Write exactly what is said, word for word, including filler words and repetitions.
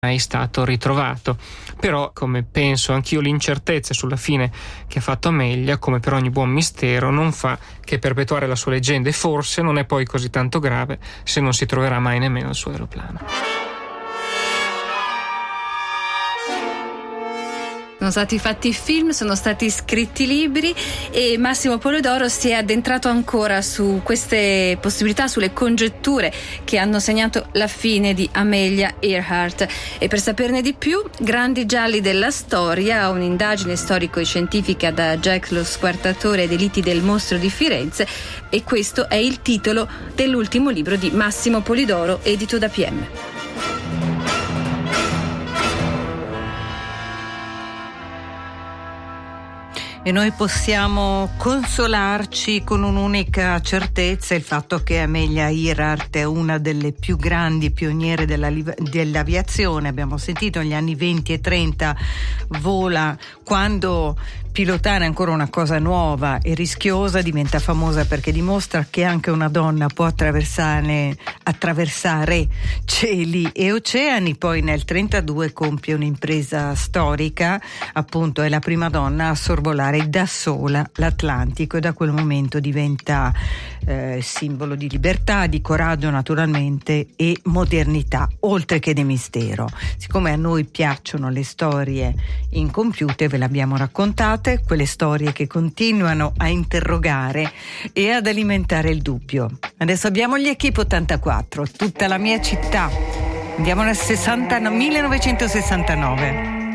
mai stato ritrovato. Però, come penso anch'io, l'incertezza sulla fine che ha fatto Amelia, come per ogni buon mistero, non fa che perpetuare la sua leggenda, e forse non è poi così tanto grave se non si troverà mai nemmeno il suo aeroplano. Sono stati fatti film, sono stati scritti libri e Massimo Polidoro si è addentrato ancora su queste possibilità, sulle congetture che hanno segnato la fine di Amelia Earhart. E per saperne di più, Grandi gialli della storia, un'indagine storico-scientifica da Jack lo squartatore e delitti del mostro di Firenze, e questo è il titolo dell'ultimo libro di Massimo Polidoro, edito da P M. E noi possiamo consolarci con un'unica certezza, il fatto che Amelia Earhart è una delle più grandi pioniere della, dell'aviazione. Abbiamo sentito negli anni venti e trenta vola quando pilotare è ancora una cosa nuova e rischiosa, diventa famosa perché dimostra che anche una donna può attraversare, attraversare cieli e oceani. Poi nel trentadue compie un'impresa storica, appunto è la prima donna a sorvolare da sola l'Atlantico, e da quel momento diventa eh, simbolo di libertà, di coraggio naturalmente, e modernità, oltre che di mistero. Siccome a noi piacciono le storie incompiute, ve le abbiamo raccontate, quelle storie che continuano a interrogare e ad alimentare il dubbio. Adesso abbiamo gli Equip ottantaquattro, tutta la mia città. Andiamo nel sessanta, no, millenovecentosessantanove.